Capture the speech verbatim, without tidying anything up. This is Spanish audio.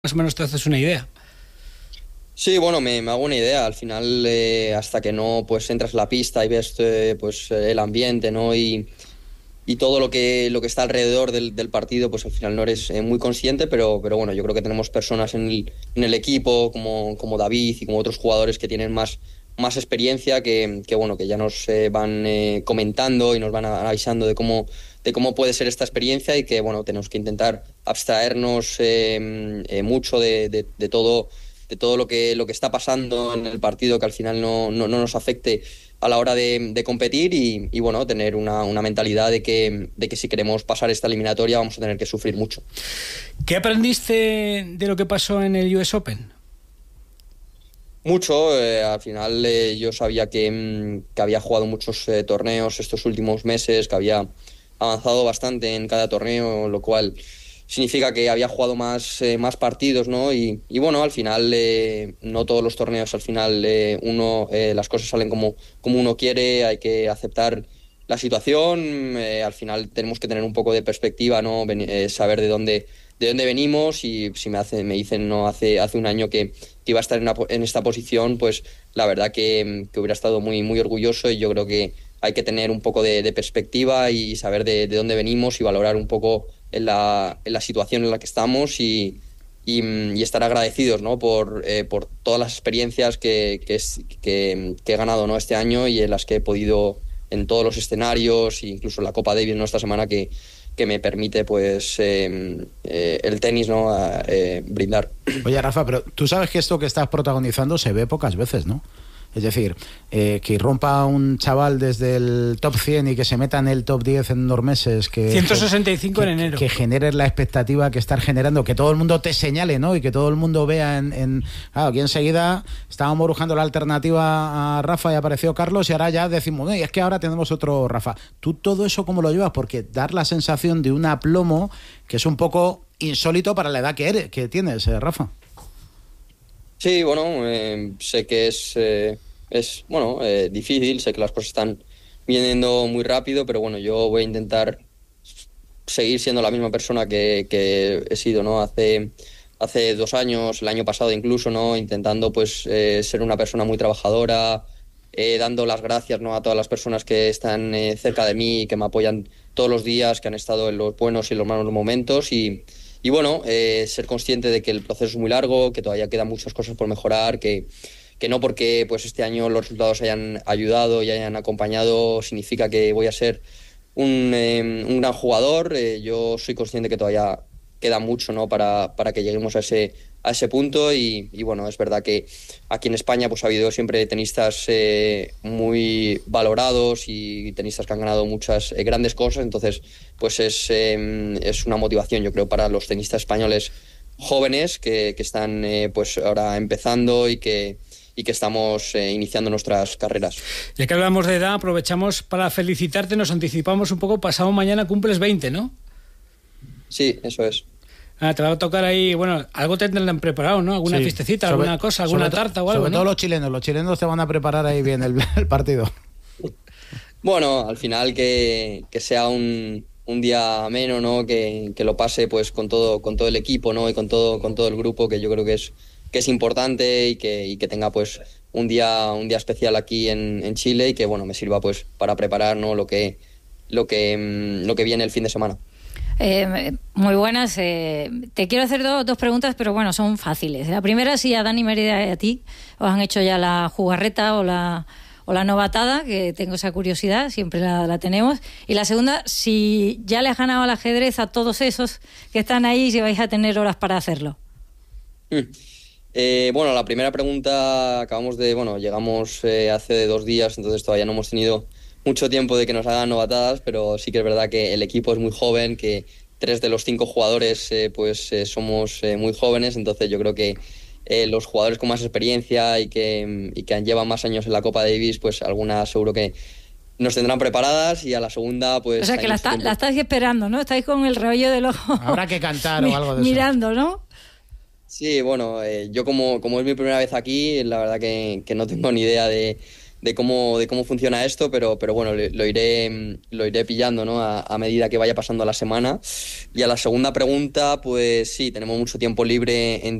más o menos te haces una idea. Sí, bueno, me, me hago una idea. Al final, eh, hasta que no pues entras en la pista y ves eh, pues eh, el ambiente, ¿no? Y, y todo lo que, lo que está alrededor del, del partido, pues al final no eres eh, muy consciente, pero, pero bueno, yo creo que tenemos personas en el, en el equipo, como, como David y como otros jugadores que tienen más, más experiencia, que, que bueno, que ya nos eh, van eh, comentando y nos van avisando de cómo, de cómo puede ser esta experiencia, y que bueno, tenemos que intentar abstraernos eh, eh, mucho de, de, de todo de todo lo que, lo que está pasando en el partido, que al final no, no, no nos afecte a la hora de, de competir, y, y bueno, tener una, una mentalidad de que, de que si queremos pasar esta eliminatoria vamos a tener que sufrir mucho. ¿Qué aprendiste de lo que pasó en el U S Open? Mucho, eh, al final eh, yo sabía que, que había jugado muchos eh, torneos estos últimos meses, que había avanzado bastante en cada torneo, lo cual significa que había jugado más, eh, más partidos, ¿no? Y, y bueno, al final eh, no todos los torneos, al final eh, uno eh, las cosas salen como, como uno quiere, hay que aceptar la situación, eh, al final tenemos que tener un poco de perspectiva, ¿no? Ven, eh, saber de dónde, de dónde venimos, y si me, hace, me dicen no hace, hace un año que, que iba a estar en, una, en esta posición, pues la verdad que, que hubiera estado muy, muy orgulloso, y yo creo que hay que tener un poco de, de perspectiva y saber de, de dónde venimos y valorar un poco en la, en la situación en la que estamos, y, y, y estar agradecidos, ¿no? por, eh, por todas las experiencias que, que, es, que, que he ganado, ¿no? este año, y en las que he podido en todos los escenarios, incluso en la Copa Davis, ¿no? esta semana, que, que me permite pues eh, eh, el tenis, ¿no? A, eh, brindar. Oye, Rafa, pero tú sabes que esto que estás protagonizando se ve pocas veces, ¿no? Es decir, eh, que irrumpa un chaval desde el top cien y que se meta en el top diez en unos meses, que ciento sesenta y cinco que, en enero. Que generes la expectativa que estás generando, que todo el mundo te señale, ¿no? Y que todo el mundo vea en... en claro, aquí enseguida estábamos buscando la alternativa a Rafa y apareció Carlos, y ahora ya decimos, no, y es que ahora tenemos otro Rafa. ¿Tú todo eso cómo lo llevas? Porque dar la sensación de un aplomo que es un poco insólito para la edad que eres, que tienes, eh, Rafa. Sí, bueno, eh, sé que es, eh, es bueno, eh, difícil, sé que las cosas están viniendo muy rápido, pero bueno, yo voy a intentar seguir siendo la misma persona que, que he sido, ¿no? Hace, hace dos años, el año pasado incluso, ¿no? Intentando pues eh, ser una persona muy trabajadora, eh, dando las gracias, ¿no? A todas las personas que están eh, cerca de mí y que me apoyan todos los días, que han estado en los buenos y en los malos momentos, y Y bueno, eh, ser consciente de que el proceso es muy largo, que todavía quedan muchas cosas por mejorar, que, que no porque pues este año los resultados hayan ayudado y hayan acompañado significa que voy a ser un, eh, un gran jugador. Eh, yo soy consciente que todavía queda mucho, ¿no? para, para que lleguemos a ese, a ese punto, y, y bueno, es verdad que aquí en España pues ha habido siempre tenistas eh, muy valorados y tenistas que han ganado muchas eh, grandes cosas, entonces pues es, eh, es una motivación, yo creo, para los tenistas españoles jóvenes que, que están eh, pues ahora empezando y que y que estamos eh, iniciando nuestras carreras. Ya que hablamos de edad, aprovechamos para felicitarte, nos anticipamos un poco, pasado mañana cumples veinte, ¿no? Sí, eso es. Ah, te va a tocar ahí, bueno, algo tendrán preparado, ¿no? Alguna sí. fiestecita, sobre, alguna cosa, alguna tarta o algo, sobre ¿no? todo los chilenos, los chilenos te van a preparar ahí bien el, el partido. Bueno, al final que, que sea un, un día ameno, ¿no? Que, que lo pase pues con todo, con todo el equipo, ¿no? Y con todo, con todo el grupo, que yo creo que es, que es importante, y que, y que tenga pues un día, un día especial aquí en, en Chile, y que bueno, me sirva pues para preparar, ¿no? lo que, lo que, lo que viene el fin de semana. Eh, muy buenas. Eh, te quiero hacer do, dos preguntas, pero bueno, son fáciles. La primera, si a Dani Mérida y a ti os han hecho ya la jugarreta o la, o la novatada, que tengo esa curiosidad, siempre la, la tenemos. Y la segunda, si ya le has ganado al ajedrez a todos esos que están ahí, y si vais a tener horas para hacerlo. Mm. Eh, bueno, la primera pregunta, acabamos de, bueno, llegamos eh, hace dos días, entonces todavía no hemos tenido mucho tiempo de que nos hagan novatadas, pero sí que es verdad que el equipo es muy joven, que tres de los cinco jugadores eh, pues eh, somos eh, muy jóvenes, entonces yo creo que eh, los jugadores con más experiencia y que, y que llevan más años en la Copa Davis, pues algunas seguro que nos tendrán preparadas, y a la segunda pues... O sea que la, está, la estáis esperando, ¿no? Estáis con el rollo del ojo. Habrá que cantar o algo de eso. Mirando, ¿no? Sí, bueno, eh, yo como, como es mi primera vez aquí, la verdad que, que no tengo ni idea de, de cómo, de cómo funciona esto, pero, pero bueno, lo, lo iré, lo iré pillando, ¿no? A, a medida que vaya pasando la semana. Y a la segunda pregunta, pues sí, tenemos mucho tiempo libre en